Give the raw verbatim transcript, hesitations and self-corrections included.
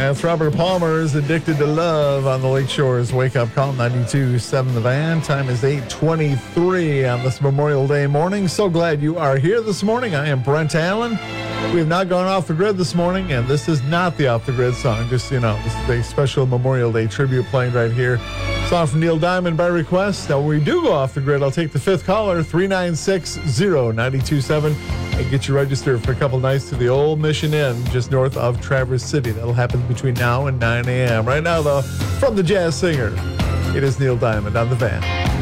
That's Robert Palmer's Addicted to Love on the Lake Shores Wake Up Call ninety-two point seven The Van. Time is eight twenty-three on this Memorial Day morning. So glad you are here this morning. I am Brent Allen. We have not gone off the grid this morning, and this is not the Off the Grid song. Just, you know, this is a special Memorial Day tribute playing right here. Song from Neil Diamond by request. Now, when we do go off the grid, I'll take the fifth caller, three nine six, zero nine two seven, and get you registered for a couple nights to the Old Mission Inn just north of Traverse City. That'll happen between now and nine a.m. Right now, though, from the jazz singer, it is Neil Diamond on the Van.